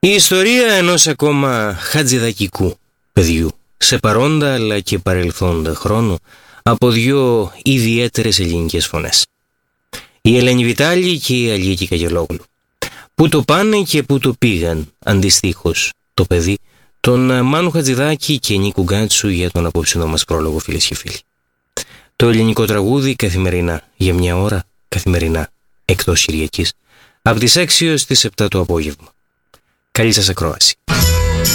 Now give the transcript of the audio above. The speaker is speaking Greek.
Η ιστορία ενός ακόμα χατζηδακικού παιδιού, σε παρόντα αλλά και παρελθόντα χρόνο, από δύο ιδιαίτερες ελληνικές φωνές. Η Ελένη Βιτάλη και η Αλίκη Καγελόγλου. Πού το πάνε και πού το πήγαν, αντιστοίχως, το παιδί, τον Μάνου Χατζηδάκη και Νίκου Γκάτσου για τον απόψινό μας πρόλογο, φίλες και φίλοι. Το ελληνικό τραγούδι καθημερινά, για μια ώρα, καθημερινά, εκτός Κυριακής, από τις 6 έως τις 7 το απόγευμα. Καλή σας ακρόαση.